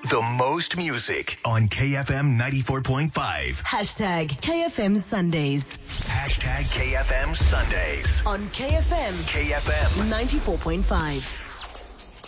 The most music on KFM 94.5. Hashtag KFM Sundays. Hashtag KFM Sundays. On KFM. KFM 94.5.